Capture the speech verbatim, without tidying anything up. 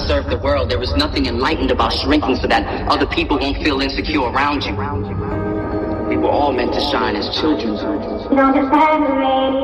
serve the world. There is nothing enlightened about shrinking so that other people won't feel insecure around you. We were all meant to shine as children.